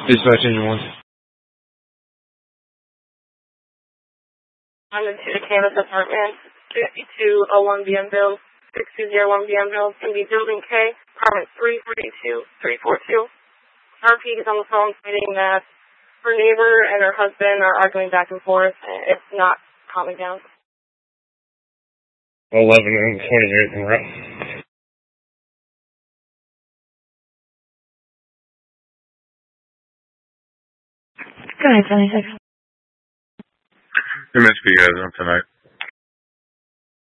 Dispatch engine 1. I'm in Canvas Apartments, 5201 Bienville, 6201 Bienville, in the Building K, apartment 342. RP is on the phone stating that her neighbor and her husband are arguing back and forth, and it's not calming down. 11 and 28, right? Go ahead, 76. MSP guys on tonight.